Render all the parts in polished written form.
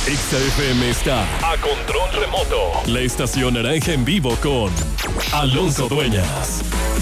Exa FM está a control remoto. La estación naranja en vivo con Alonso Dueñas.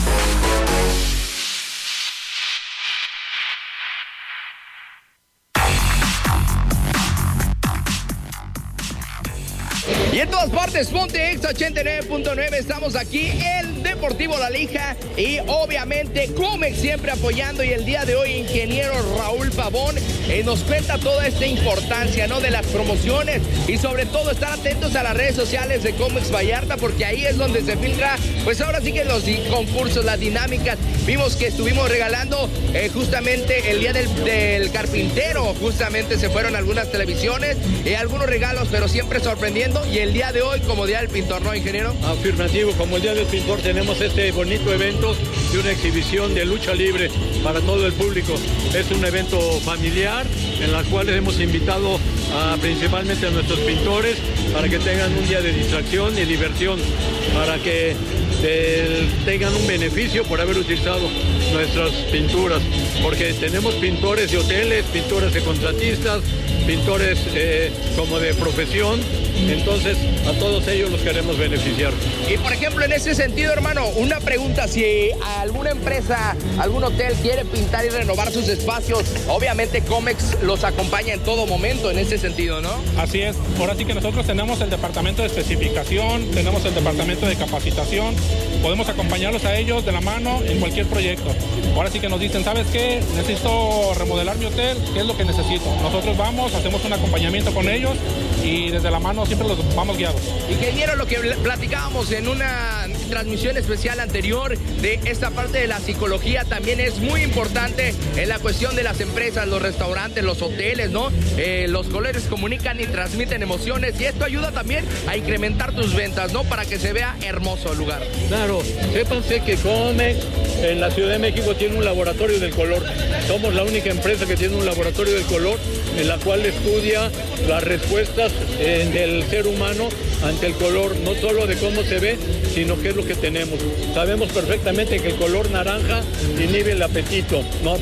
Y en todas partes, ponte Exa 89.9, estamos aquí, el Deportivo La Lija y obviamente Comex siempre apoyando, y el día de hoy ingeniero Raúl Pavón nos cuenta toda esta importancia, ¿no?, de las promociones y sobre todo estar atentos a las redes sociales de Comex Vallarta, porque ahí es donde se filtra, pues ahora sí que los concursos, las dinámicas. Vimos que estuvimos regalando justamente el día del carpintero, justamente se fueron algunas televisiones y algunos regalos, pero siempre sorprendiendo. Y el día de hoy como Día del Pintor, ¿no, ingeniero? Afirmativo, como el Día del Pintor tenemos este bonito evento de una exhibición de lucha libre para todo el público. Es un evento familiar en el cual hemos invitado principalmente a nuestros pintores para que tengan un día de distracción y diversión, para que tengan un beneficio por haber utilizado nuestras pinturas, porque tenemos pintores de hoteles, pintores de contratistas, pintores como de profesión, entonces a todos ellos los queremos beneficiar. Y por ejemplo, en ese sentido, hermano, una pregunta: si alguna empresa, algún hotel quiere pintar y renovar sus espacios, obviamente Comex los acompaña en todo momento en ese sentido, ¿no? Así es, ahora sí que nosotros tenemos el departamento de especificación, tenemos el departamento de capacitación, podemos acompañarlos a ellos de la mano en cualquier proyecto. Ahora sí que nos dicen, ¿sabes qué? Necesito remodelar mi hotel, ¿qué es lo que necesito? Nosotros vamos, hacemos un acompañamiento con ellos y desde la mano siempre los vamos guiados. Ingeniero, lo que platicábamos en una transmisión especial anterior de esta parte de la psicología también es muy importante en la cuestión de las empresas, los restaurantes, los hoteles, ¿no? Los colores comunican y transmiten emociones, y esto ayuda también a incrementar tus ventas, ¿no? Para que se vea hermoso el lugar. Claro, sépanse que Comex en la Ciudad de México tiene un laboratorio del color. Somos la única empresa que tiene un laboratorio del color en la cual estudia las respuestas del ser humano ante el color, no solo de cómo se ve, sino qué es lo que tenemos. Sabemos perfectamente que el color naranja inhibe el apetito,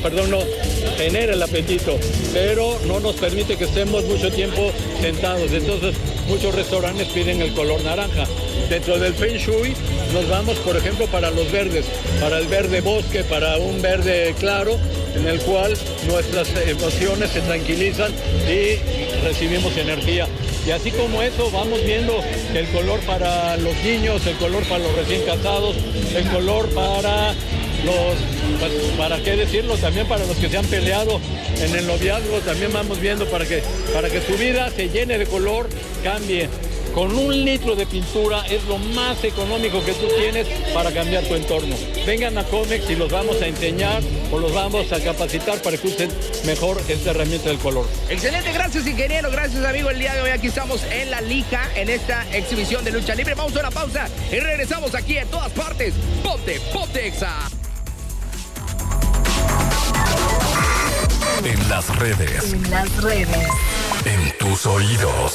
genera el apetito, pero no nos permite que estemos mucho tiempo sentados. Entonces, muchos restaurantes piden el color naranja. Dentro del Feng Shui nos vamos, por ejemplo, para los verdes, para el verde bosque, para un verde claro, en el cual nuestras emociones se tranquilizan y recibimos energía. Y así como eso, vamos viendo el color para los niños, el color para los recién casados, el color para para qué decirlo, también para los que se han peleado en el noviazgo, también vamos viendo para que su vida se llene de color, cambie. Con 1 litro de pintura es lo más económico que tú tienes para cambiar tu entorno. Vengan a Comex y los vamos a enseñar o los vamos a capacitar para que usen mejor esta herramienta del color. Excelente, gracias ingeniero, gracias amigo. El día de hoy aquí estamos en La Lija, en esta exhibición de lucha libre. Vamos a una pausa y regresamos aquí en todas partes. Ponte Exa. En las redes. En tus oídos.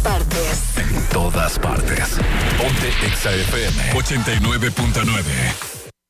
En todas partes. Ponte Exa FM 89.9.